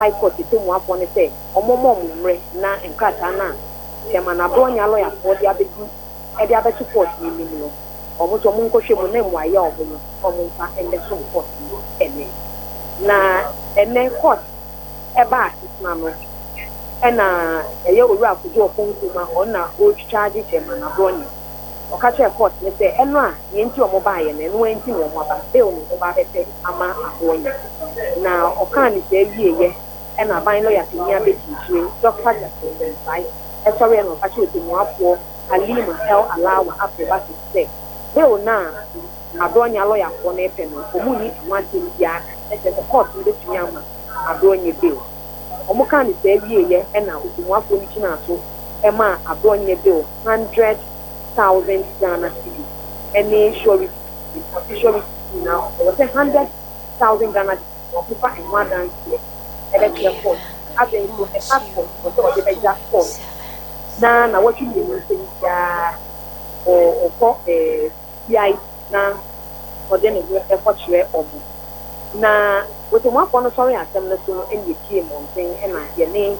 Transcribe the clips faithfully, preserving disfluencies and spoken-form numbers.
high court te mu afọ ne say omomo mumre na nkrata na tema na bronya lawyer for dia bedu e dia be support ni ni no omo to mo nkohwe mu na mu aye omo no omo nfa ende so court ene na ene court e ba asisna no e na eye oru akujo okonkuma ona o charge tema na bronya o ka che court ne say eno a ye nti omo ba ye na eno nti wo mo ba be o no ba bete ama abonya na o kan ni say wiye and a bind lawyer to near between Doctor Jackson right a sorry and actually to more for Halima El Alawa after what is said. They will now a bronya lawyer for Nepin for money one thing yard as a court in this young a bronya bill. Omokan is every year and now with one for each so Emma a bronya bill hundred thousand Ghana cedi. Any sure official now was a hundred thousand Ghana or people and one dance here. Electoral court, having to a passport for the better court. Now, now what you mean ya or for a P I now or then a fortune or now with the one corner sorry at them in the team on thing and your name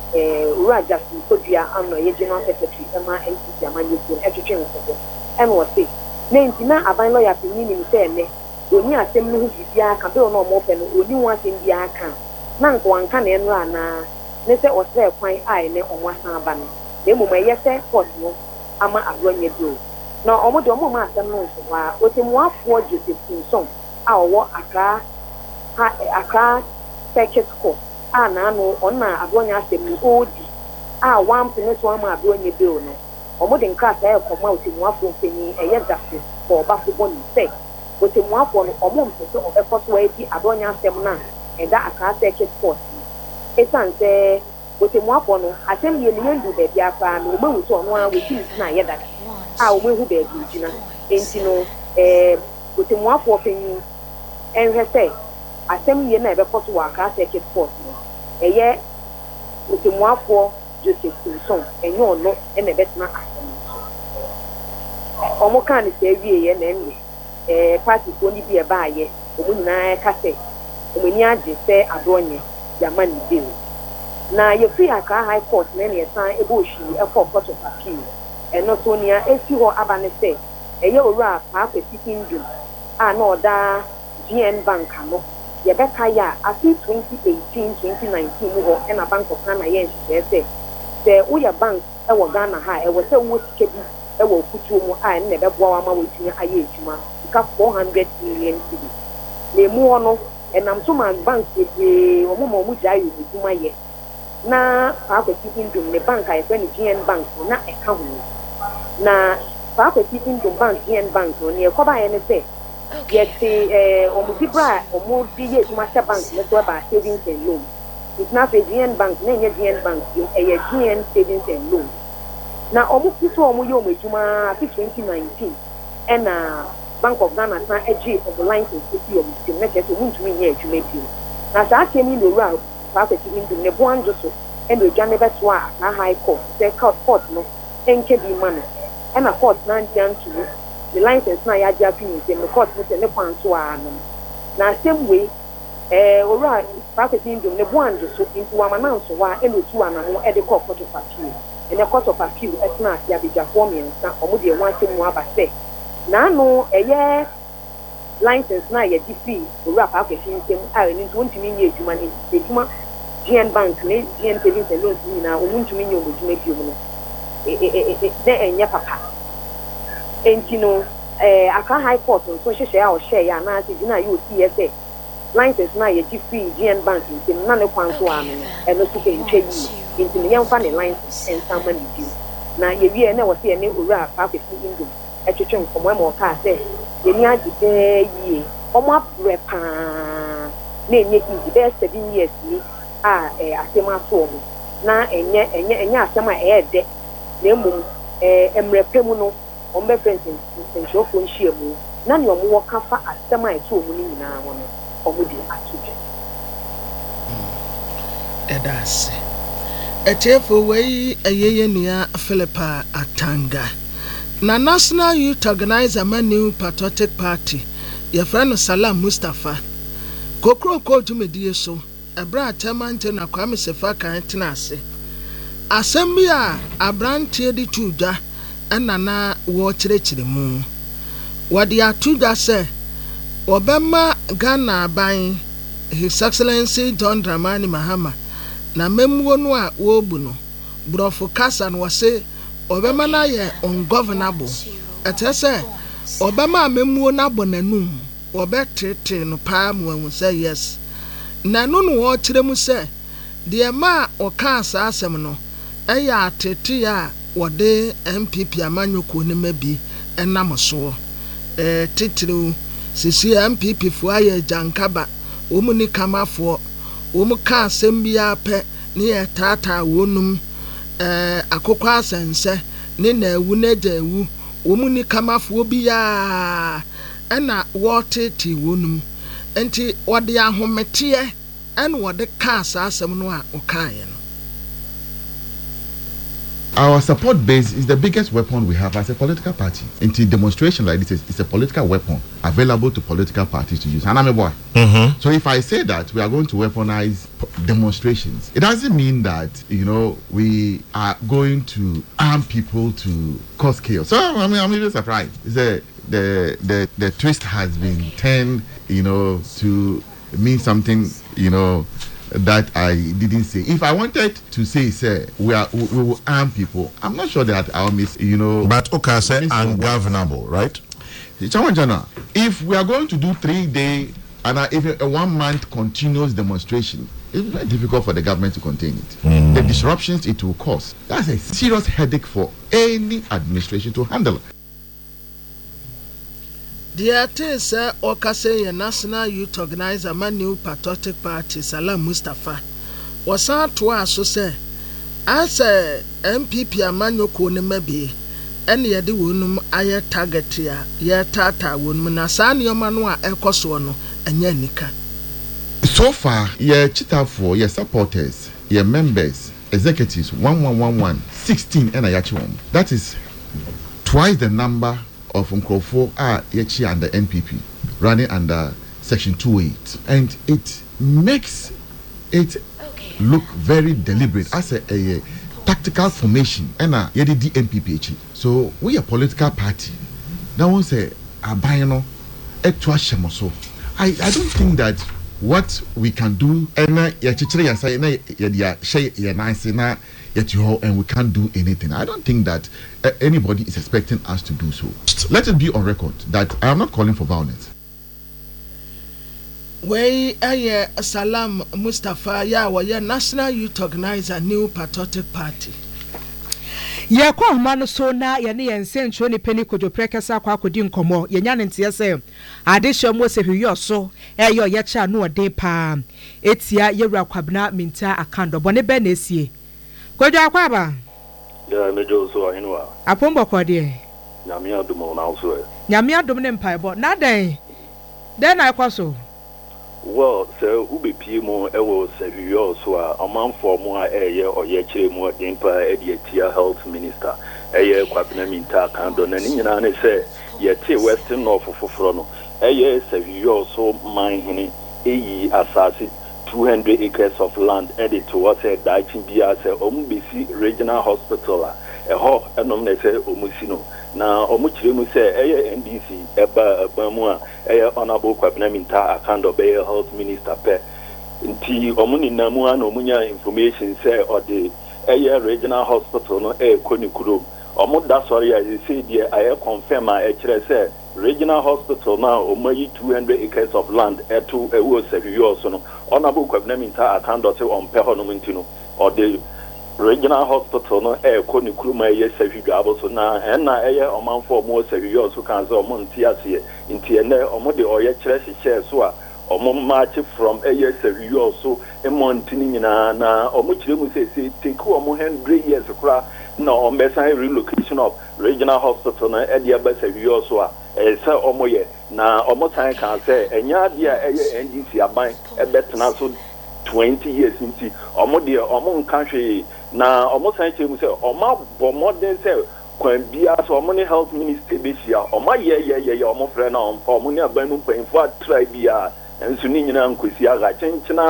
Raja Kodia and the general secretary Emma and Yaman education and what say. Name Tina a bind lawyer to meaning saying when you are saying who is ya can be no more than only one thing the account. Na nko anka na enu ana ne se osre kwan ai ne onwa san ba no na emu maye se court no ama abronya do na omo de omo ma asem no so wa otemu afo Joseph Kinson a owo Accra ha Accra Circuit Court a na no ona abronya asem ni odi a one pene so ama abronya do no omo de nka sa e koma otemu afo peni eye justice for ba fo boni se otemu afo no omo mpese obekọ so edi abronya asem na and that Accra Circuit Court. It's answer with him up on assembly and do baby after no move to one with him na yet. I will who baby, Gina. And you know, eh, with him up for penny and her say, assembly never got to Accra Circuit Court. A year with him up for Joseph Kinson and you're not and a better assembly. Omo can say, ye and enemy. A party only be a buyer, a woman I can say. When you say Abronya, your money bill. Now you free Accra High Court, many a time a bushy, a four court of appeal, and not only a few or Abane say, a year rap, half a sitting do. I know that G N Bank, no, your back ya, I think twenty eighteen, twenty nineteen, and a bank of Ghana, yes, they say, say, we a bank, I was Ghana high, I was so much kept, I will put you more, I never go on with you, I age, man, because four hundred million cedis. The more no. And I'm so much bank with the Omo Mujayi with my year. Now, Papa keeping to the bank, I friend G N Bank, not a company. Now, Papa keeping to bank, G N Bank, near Koba and say, yet the Omutibra or more D H Master Bank, let's go by savings and loan. It's not a G N Bank, name G N Bank, a G N savings and loan. Now, almost this one, we owe me to twenty nineteen. And uh, Bank of Ghana san edge of the line to city of the message to win to me here to make you. Now, I came in the route, Papa in the Nebuan Joseph, and the Jan never swore, a high court, say court, no, and can be money. And a court nine down to the license now, I just finished, and the court was a Nebuan swore. Now, same way, eh, all right, Papa in the Nebuan Joseph into one announce why and the two and more at the court of appeal. And the court of appeal, as not Yabija for me, and some of the one thing more about say. Now, no, a year license now, a defeat, the rap application, I didn't want to mean you money, the Juma, G N Bank, G N savings and loans, now, want to mean you to make you money. There and your papa. And you know, I can't high court on social share or share, and I think you C S A. License now, a defeat, G N Bank, in none of one to one, and not to get trade into the young family license and some money due. Now, you never see a new rap application. A chicken from one more car says, the near the day ye, or more repa. Nay, making the best seven years, me, ah, a semi form. Now, and yet, and yet, and yet, some air debt, Nemo, a repemuno, on my friends and show for sheer moon. None your more comfort as semi two million now, or with the attitude. Edas. A cheerful way, a year Philippa Atanga. Na National Youth Organizer Manu Patriotic Party, your friend Salam Mustafa, Kokro called to me dear so, ebra temante na Kwame Sefa kan tena ase asɛm bi a abrante di tuja ɛna na wo kyerɛkyerɛ mu wɔde atuja sɛ obema Ghana ban His Excellency John Dramani Mahama na memuo no a wobu no brofo kasa no wase obema na ye ungovernable etese obema memuo na bonanum obetete no pa mu say yes na no no wo kyerɛ mu sɛ de ma oka asa asɛm no ɛyɛ atete a wode M P P amanyoko ne mabi ɛnam so eh titiriw sisi M P P fo ayɛ jankaba omu ni kamafo omu ka asɛm bia pɛ ne yɛ tata wonum eh akokɔ asense ne na ewu na gya ewu omu ni kamafo bia ɛna wɔtete wonum enti wɔde ahomete ɛna wɔde ka asɛm no a ɔkaeɛ no. Our support base is the biggest weapon we have as a political party. Into demonstration like this is, is a political weapon available to political parties to use. And I'm a boy. Mm-hmm. So if I say that we are going to weaponize demonstrations, it doesn't mean that, you know, we are going to arm people to cause chaos. So I mean, I'm even surprised. It's a, the the the twist has been turned, you know, to mean something, you know, that I didn't say. If I wanted to say, say we are we, we will arm people, I'm not sure that I'll miss, you know. But okay, say ungovernable, right? If we are going to do three day and a, if a one month continuous demonstration, it's very difficult for the government to contain it. Mm. The disruptions it will cause, that's a serious headache for any administration to handle. The artist uh, Okase National Youth Organizer New Patriotic Party Salam Mustafa was out to us so say as a M P P amanyoko ne mabi ene yede wonum aye target ya ye tata wonum na sa ne no a ekoso no anya nika. So far ye chitafo ye supporters ye members executives one one one one sixteen ena yachi won. That is twice the number of Nkrofo are yechi under N P P running under section two oh eight, and it makes it look very deliberate as a, a, a tactical formation and a yedi D N P P. So we a political party that won't say abayano etwa shemoso. I I don't think that what we can do and yachichire yasa na yedia share ye nice na and we can't do anything. I don't think that uh, anybody is expecting us to do so. Let it be on record that I am not calling for violence. We aye Salam Mustafa ya wa ya National Youth Organizer New Patriotic Party. Ya kwa humano so na ya ni yensencho ni peni kojo prekesa kwa kodi nkomo ye nya ntia se adehye mo se hwiyo so eyo ye cha no ode pa etia yewura kwabna minta akando bone be na esie kojo akwaba ya mejo so ahinwa apombo kode nyame adom na so e nyame adom ne mpaebo na den den na ekoso well so ube pie mo ewo seviyo so a amanfo mo a eye oye kire mo den pa e de tia health minister eye kwabena minta kando na nyina ne se ye tie western north foforo no eye seviyo so man hini eyi asase two hundred acres of land edit towards a dichin bia se ombesi regional hospital a eho enom na se omusi no na omuchire mu se eye N D C eba eba mu a eye honorable kwabena minta akando be health minister pe nti omuni na mu a na omunya information se ode eye regional hospital no e konikuro omu da sorry ya se die aye confirm a e kire se regional hospital now omayi two hundred acres of land eto ewo seviyo so no honorable kwabena minta akando se on pe hono mintino ode regional hospital no e ko ni kuruma ye seviyo abo so na na eye omanfo mo seviyo so kan se omo nti ase nti ene omo de oye kire hye so a omo march from eye seviyo so e montini nyina na omo kire mu se se take omo one hundred years kura na omesan relocation of regional hospital na e de aba seviyo so a e se omo ye na omo san kan se enya de a eye N D C aban e betena so twenty years nti omo de omo nkan hwe na omo san che mu se omo bomodern se kwan bia so omo ne health minister be sia omo ye ye ye omo frɛ na omo ne aban mu panfo atrai bia enso ni nyina nkosi aga chenchena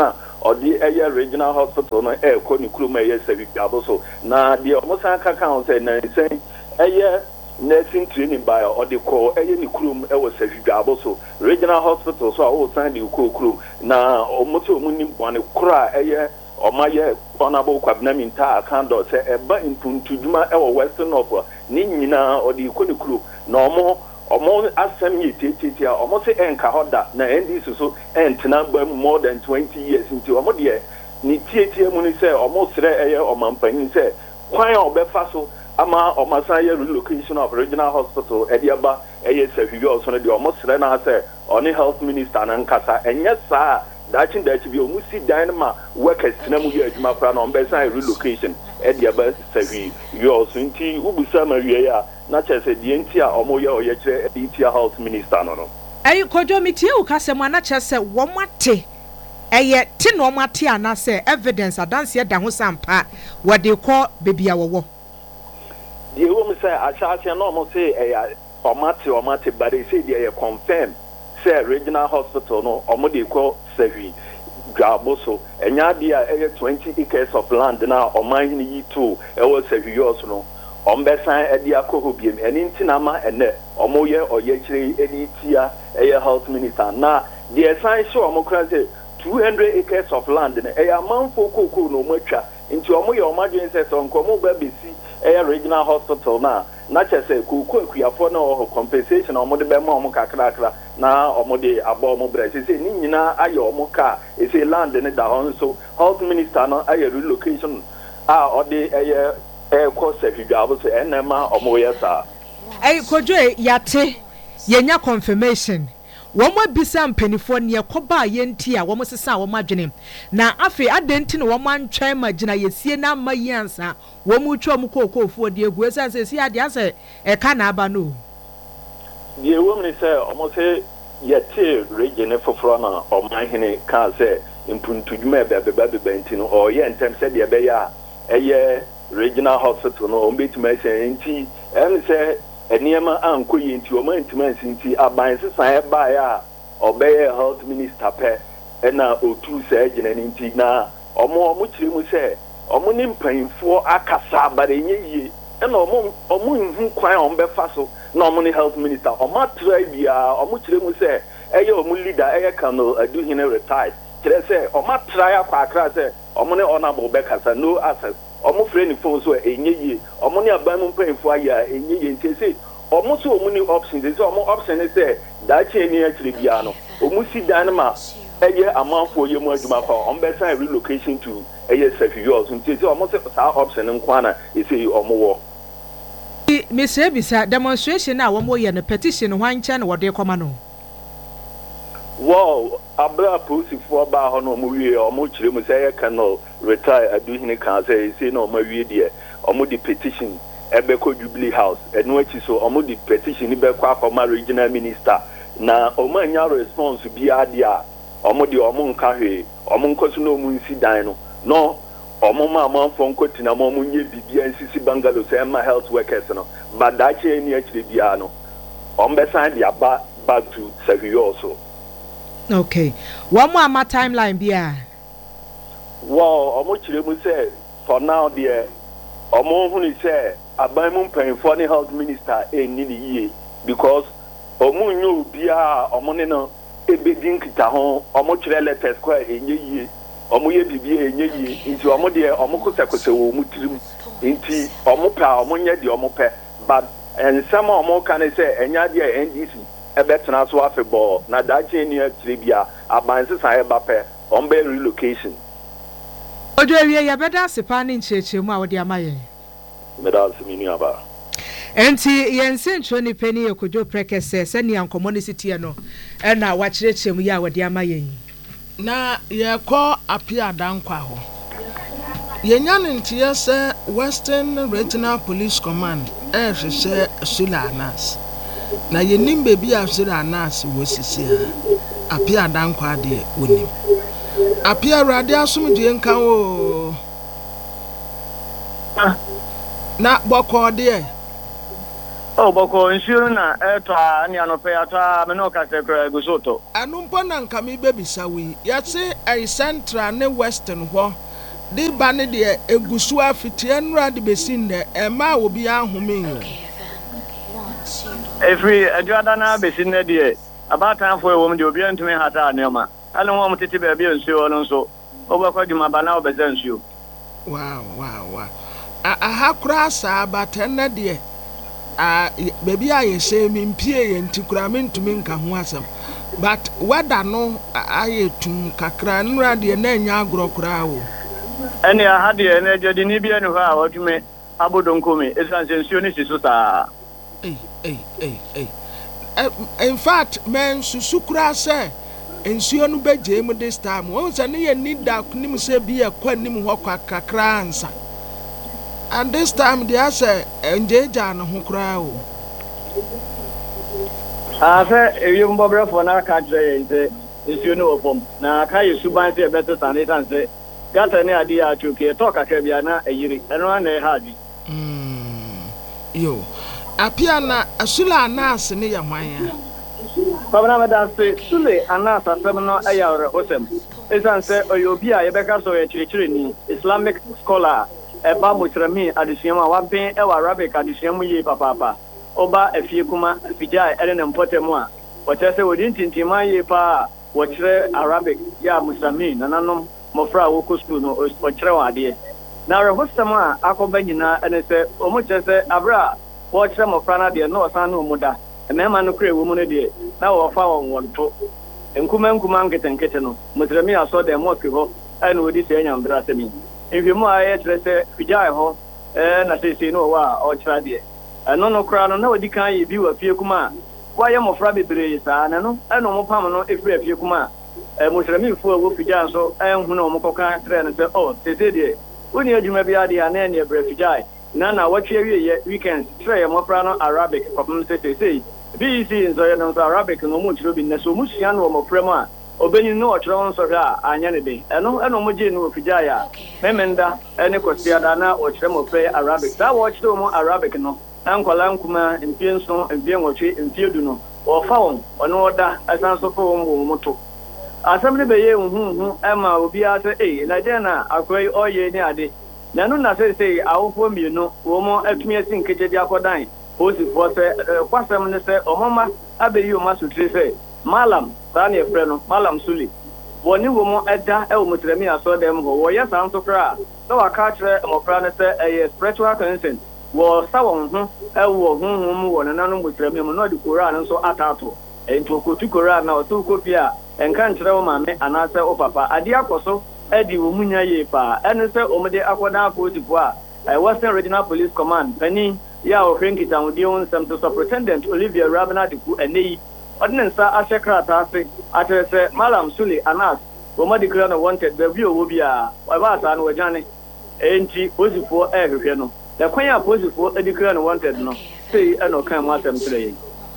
ɔde ɛyɛ regional hospital no ɛɛkɔ ne kurom ɛyɛ sɛbibiabo so na deɛ ɔmo san ka ka ho sɛ nansɛn ɛyɛ nursing training by ɔde kɔ ɛyɛ ne kurom ɛwɔ sɛbibiabo so regional hospital so a ɔsan de kɔ kurom na ɔmo sɛ ɔmo nim bɔne kora ɛyɛ ɔmo ayɛ honorable Kwabena Mintaa Akando sɛ ɛba mpuntudwuma ɛwɔ western north ne nyinaa ɔde kɔ ne kurom na ɔmo ɔmo asɛm yɛ tietietie a ɔmo sɛ ɛnka hɔ da na N D C so ɛntena ba mu more than twenty years nti ɔmo deɛ ne tietie mu ne sɛ ɔmo srɛ ɛyɛ ɔmampanyin sɛ kwan a ɔbɛfa so ama ɔmo asan yɛ relocation of regional hospital ɛde aba ɛyɛ sɛhwiwi ɔso no deɛ ɔmo srɛ na sɛ ɔne health minister na nkasa ɛnyɛ saa daakye daakye bi ɔmo si dan no ma workers tena mu yɛ adwuma koraa na ɔmo bɛsan yɛ relocation ɛde aba sɛhwiwi ɔso nti wobusa ma wie a na kyerɛ sɛ deɛ nti a ɔmo yɛ ɔyɛ kyerɛ ɛde tia health minister no no ɛyi kodwo metie wo kasɛm a na kyerɛ sɛ wɔn ate ɛyɛ te na wɔn ate anasɛ evidence adanseɛ da ho sampa wɔde kɔ beebi a wɔwɔ deɛ ɛwɔ mu sɛ ahyɛaseɛ na ɔmo sɛ ɛyɛ ɔmo ate ɔmo ate but they say deɛ ɛyɛ confirm sɛ regional hospital no ɔmo de kɔ sɛhwi dwabo so ɛnya adeɛ a ɛyɛ twenty acres of land na ɔman hene yi to ɛwɔ sɛhwi yɔɔso no ɔmo bɛsan ɛde akɔ hɔ biem ɛne nti na ama ɛnɛ ɔmo yɛ ɔyɛkyerɛ ɛde tia ɛyɛ health minister na deɛ ɛsan hyɛ ɔmo kora sɛ two hundred acres of land no ɛyɛ amanfo kookoo na ɔmo atwa nti ɔmo yɛ ɔmo adwene sɛ sɛ nkɔmo ba bɛsi ɛyɛ regional hospital na na kyerɛ sɛ kookoo akuafoɔ na ɔwɔ compensation a ɔmo de bɛma ɔmo kakrakra na ɔmo de abɔ ɔmo brɛ sɛ sɛ ne nyinaa ayɛ ɔmo kaa ɛsɛ land no da hɔ nso health minister no ayɛ relocation a ɔde ɛyɛ ɛkɔ sɛhwidwabo so ɛnna ma ɔmo yɛ saa ɛyi kodwo yate yɛnya confirmation wɔn abisa mpanyinfoɔ ne ɛkɔba a yɛnti a wɔn sesa a wɔn adwene na afei adɛnti na wɔn antwɛn ma gyina yɛsie na ama yi ansa wɔn twɛ wɔn kookoofoɔ de egu esan sɛ esi adeɛ asɛ ɛka na aba no. deɛ ɛwɔ mu ni sɛ ɔmo sɛ yɛte region foforɔ na ɔman hene kaa sɛ mpuntudwuma ɛbɛbɛba bɛbɛ nti no ɔyɛ ntɛm sɛ deɛ ɛbɛyɛ a ɛyɛ regional hospital no ɔmo betuma ɛsɛn nti ɛn sɛ nneɛma ankɔ yie nti ɔmo ntoma nsi nti aban sesan ɛbaeɛ a ɔbɛyɛ health minister pɛ ɛna otu sɛ gyina ne nti na ɔmo ɔmo kyerɛ mu sɛ ɔmo ne mpanyinfoɔ akasa abara enye yie ɛna ɔmo ɔmo nhu kwan a ɔmo bɛfa so na ɔmo ne health minister ɔmo atra biara ɔmo kyerɛ mu sɛ ɛyɛ ɔmo leader ɛyɛ Colonel Aduhene retired kyerɛ sɛ ɔmo atra akɔ akra sɛ ɔmo ne honorable bɛkasa no access ɔmo frɛ ne phone so enye yie ɔmo ne aban mu mpanyinfoɔ ayɛ a enye yie nti sɛ ɔmo so ɔmo ne options sɛ ɔmo option ne sɛ daakye ni akyire biara no ɔmo si dan no ma ɛyɛ amanfoɔ yɛ mu adwuma kɔ ɔmo bɛsan relocation to ɛyɛ sɛfiyɔs nti sɛ ɔmo sɛ saa option no nkwa na ɛsɛ ɔmo wɔ. Mister Bisa demonstration a wɔn yɛ no petition ho ankyɛn na wɔde kɔma no. Wow, abra polisifoɔ baa hɔ na ɔmo wie ɔmo kyerɛ mu sɛ ɛyɛ Colonel retire Aduhene kan sɛ ɛsɛ na ɔmo awie deɛ ɔmo de petition ɛbɛkɔ Jubilee House ɛno akyi so ɔmo de petition ni bɛkɔ akɔma regional minister na ɔmo anya response biara deɛ a ɔmo de ɔmo nka hwee ɔmo nkɔ so na ɔmo nsi dan no no ɔmo ma amanfoɔ nkɔ tina ma ɔmo nye biribiara nsisi bungalow sɛ ɛma health workers no but daakye ani akyire biara no ɔmo bɛsan de aba back to Sahwiyɔ so. Okay. One more ama timeline bia. Wow, omo kyerɛ mu sɛ for now deɛ omo hu ni sɛ aban mu mpanyinfoɔ ne health minister ɛnni ne yie because omo nyo bia omo ne no ebedi nkita ho omo kyerɛ letters kwa ɛnyɛ yie omo yɛ bibi ɛnyɛ yie nti omo deɛ omo kosakose wɔ mu tirim nti omo pɛ omo nyɛ deɛ omo pɛ but nsɛm a omo ka ne sɛ ɛnya deɛ N D C ɛbɛtena so afebɔɔ na daakye ni akyire bia aban sesan ɛba pɛ ɔmo bɛ relocation. Ojo ewie ya bɛda asepa ne nkyerɛkyerɛ mu a wɔde ama yɛn. Bɛda asemi ni aba. Enti yɛn nsɛntwerɛ ne pani yɛ Kojo Prekese sɛnea nkɔmmɔ ne sitie no ɛna wakyerɛkyerɛ mu yɛ a wɔde ama yɛn. Na yɛkɔ apia dankwa hɔ. Yɛnya ne nteɛ sɛ Western Regional Police Command ɛhwehwɛ Sula Anas. Na yenim bebi a Sula Anas wɔ sisi a apia dankwa de wonim. Apia radi asumdie nka wo. Na bɔkɔ de. Oh, boko nsuo na eto a ne anope ato a me no ka se kra gusoto. Anu mpo na nka me bebisa wi. Yase ai central ne western ho. Di ba ne de egusu afitie nra de besin de e ma obi ahome yo. Every aduada na besin ne de abatan fo e wo me de obi antumi hata anema. Ale wo mo tete ba bi nsuo no nso. Obakwa dwuma ba na obeza nsuo. Wow, wow, wow. Aha kura sa abatan na de ah baby aye say me mpie ye ntikura me ntumi nka ho asem but wada no aye tun kakra nra de na nya agorokura wo ene aha de na jodi ni bia no ha otume abodonkome esan sensuo ni siso sa eh eh eh eh in fact men susukura say ensuo no beje mu this time won say ne ye nida nim say bia kwa nim ho kakra ansa. And this time they say enjeja no ho kra o. Ah say eyum bobra for na ka jere say nsuo no opom na ka yesu ban say better sanita say gata ne ade a tuke to kakra bia na eyiri eno na e hadi. Mm. Yo. Apia na asula anas ne ya hwan ya. Babana meda say sule anas asem no ayawre osem. Esan say oyobi a ye beka so ye chirichiri ni Islamic scholar eba mutrami adisiama waben ewa Arabic adisiamu yi papa oba efie kuma fijai ene ne mpotemu a wote se wodi ntintima yi pa wo kire Arabic ya muslimi nananom mofra wo ko school no wo kire wade na rehosam a akoba nyina ene se omo kire se abra wo kire mofra na de no san no muda emema no kure wo mu ne de na wo fa won wonto enkuma nkuma nketenkete no muslimi aso de mosque ho ene wodi se enya mbra semi if you more aye trese fijai ho eh na sese no wa o kira de eno no kra no na wodi kan ye bi wa fie kuma wa ye mofra bebre sa na no eno mo pam no efre fie kuma eh mushrami fu wo fijai so eh hu na mo koka tre no se oh sese de woni adwuma bi ade ana ne bre fijai na na watwe wie ye weekend tre ye mofra no Arabic kopum sese sei bi si nzo ye no Arabic no mo chiro bi na so musia no mofra ma obeni no otro nso hwa anya ne de eno eno mo je no ofija ya memenda ene kosia da na ochre mo fe Arabic da wo ochre mo Arabic no ankola nkuma mpie nso mpie nwotwe mpie du no wo fa won ono oda asan so fo mo moto asam ne beye hu hu ema obi ase eh na de na akwai oye ni ade na no na se se awofo mi no wo mo atumi asi nkeje di akodan osi fo se kwasam ne se omoma abeyi o masutre se malam Sani Efreno, Malam Suli. Woni wo mo eda e wo mutremi aso dem ho. Wo ye san so kra. So wa ka kire mo kra ne se e spiritual consent. Wo sa won ho e wo hu hu mu wo na nanu mutremi mo no di Quran nso atato. E nto ko tu Quran na o tu ko pia. Enka nkire wo mame anase o papa. Ade akoso e di wo munya ye pa. Ene se o mede akoda apotifo a e Western Regional Police Command pani ya o hwenkita wodi on sem to Superintendent Olivia Rabana diku eneyi ordinance ashekra taase atese Malam Suli Anas wo ma declare no wanted the view wo bia wa ba ta no wajane enti posifo e hwehwe no the kwan ya posifo e declare no wanted no sei e no kan ma tem tire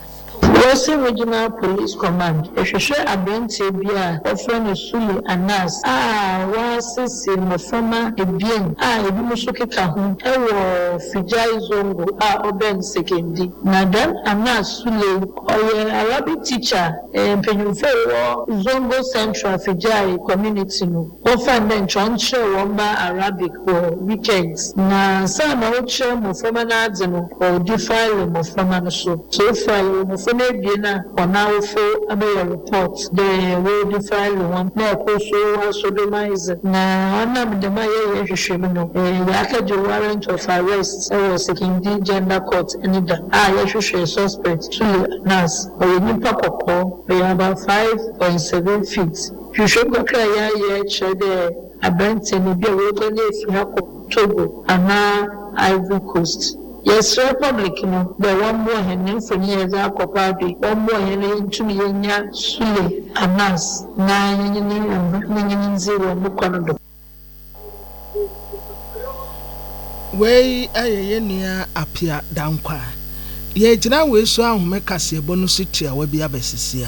Western Regional Police Command ehwehwe abrantie bia ofreno Suli Anas ah wa sisi mo fama ebien ah ebi mo so keka ho ewo Fijai Zongo ah oben sekendi na dan Anas Suli oye Arabic teacher eh penyufo wo Zongo Central Fijai community no wo find them chonche wo ba Arabic for weekends na sa na wo che mo fama na adze no o defile mo fama no so so file mo fama Biena wanawfo abe report the way the file one na koso sodomize na ana bidema ye hwehwem no eh yaka the warrant of arrest or secondary gender court any da ah ye hwehwe suspect Suli Anas o nipa kokko be about five point seven feet hwehwe kokra ya ye chede abante ni bi we go na efi hako Togo ana Ivory Coast. Yes, Republic, no, the one more hen for years are copabi, one more hen into me, Suli Anas, nine zero, Mukono. Way a yenia appear down qua. Ye jina we so make us a bonus city, will be a besisia.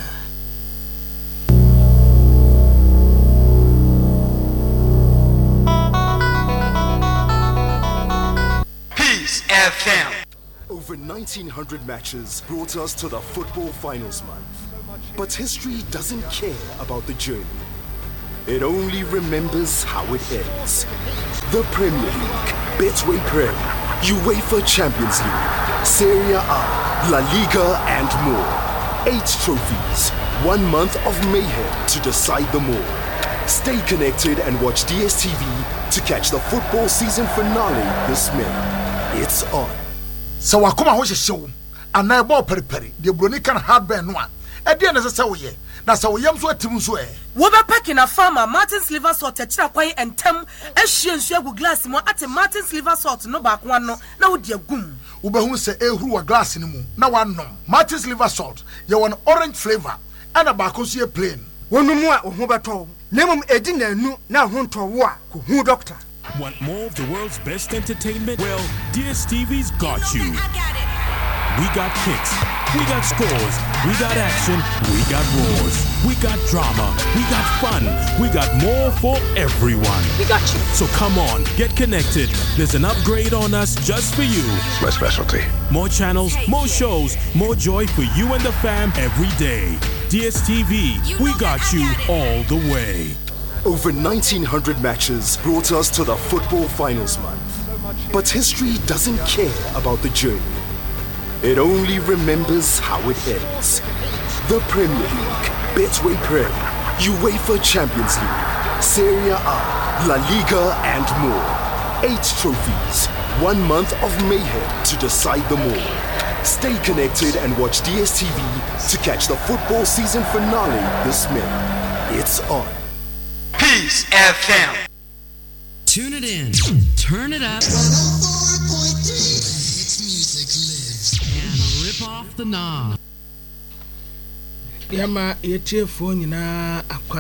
Over nineteen hundred matches brought us to the football finals month. But history doesn't care about the journey. It only remembers how it ends. The Premier League, Betway Prem, UEFA Champions League, Serie A, La Liga and more. Eight trophies, one month of mayhem to decide them all. Stay connected and watch D S T V to catch the football season finale this May. It's on. So wakoma ho hyehyew ana ebo periperi de broni kan hardware no a e de na se woye na se woyam so atim so e wo be pack na farmer Martin's liver salt akira kwan entem ahye nsu agu glass mo ate Martin's liver salt no ba ko no na wo de agum wo be hu se ehuru wa glass ni mu na wanom. Martin's liver salt ye won orange flavor ana ba ko so ye plain wonumu a wo ho beto nemum edi na anu na ho nto wo a ko hu doctor. Want more of the world's best entertainment? Well, D S T V's got you. I got it. We got kicks, we got scores, we got action, we got roars, we got drama, we got fun, we got more for everyone. We got you. So come on, get connected. There's an upgrade on us just for you. It's my specialty. More channels, more shows, more joy for you and the fam every day. D S T V, we got you all the way. Over nineteen hundred matches brought us to the football finals month. But history doesn't care about the journey. It only remembers how it ends. The Premier League, Betway Prem, UEFA Champions League, Serie A, La Liga and more. Eight trophies, one month of mayhem to decide them all. Stay connected and watch D S T V to catch the football season finale this May. It's on. Peace F M. Tune it in. Turn it up. And rip off the knob. Yama yetie fo nyina akwa